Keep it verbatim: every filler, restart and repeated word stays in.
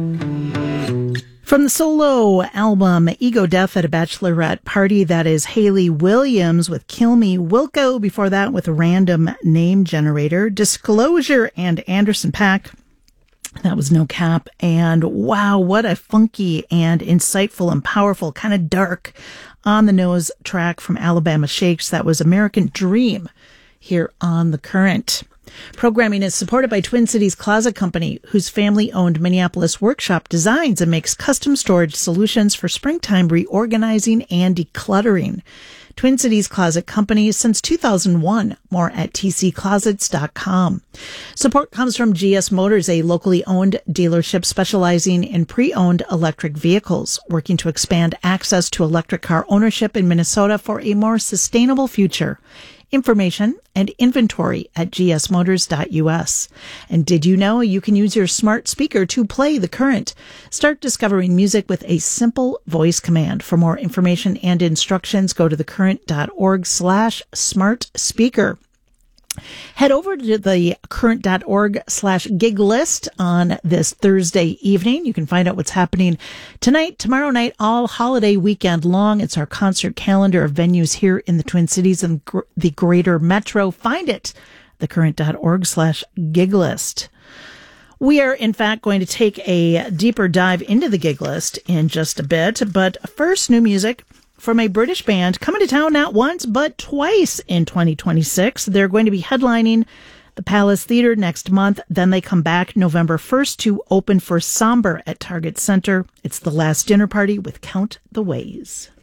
From the solo album Ego Death at a Bachelorette Party, that is Hayley Williams with Kill Me. Wilco before that with Random Name Generator. Disclosure and Anderson .Paak. That was No Cap. And wow, what a funky and insightful and powerful, kind of dark, on the nose track from Alabama Shakes. That was American Dream here on The Current. Programming is supported by Twin Cities Closet Company, whose family-owned Minneapolis workshop designs and makes custom storage solutions for springtime reorganizing and decluttering. Twin Cities Closet Company since two thousand one. More at t c closets dot com. Support comes from G S Motors, a locally owned dealership specializing in pre-owned electric vehicles, working to expand access to electric car ownership in Minnesota for a more sustainable future. Information and inventory at g s motors dot u s. And did you know you can use your smart speaker to play The Current? Start discovering music with a simple voice command. For more information and instructions, go to thecurrent.org slash smart speaker. Head over to the current.org slash gig list on this Thursday evening. You can find out what's happening tonight, tomorrow night, all holiday weekend long. It's our concert calendar of venues here in the Twin Cities and gr- the greater metro. Find it, thecurrent.org slash gig list. We are, in fact, going to take a deeper dive into the gig list in just a bit. But first, new music from a British band coming to town not once, but twice in twenty twenty-six. They're going to be headlining the Palace Theater next month. Then they come back November first to open for Somber at Target Center. It's The Last Dinner Party with Count the Ways.